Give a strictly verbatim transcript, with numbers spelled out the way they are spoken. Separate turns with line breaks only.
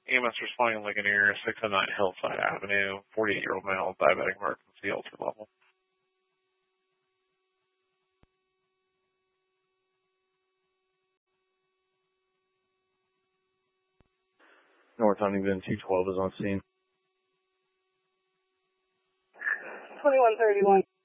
E M S responding Ligonier, six oh nine Hillside Avenue, forty-eight-year-old male, diabetic emergency, ultra level. North Huntington two twelve is on scene.
twenty-one thirty-one.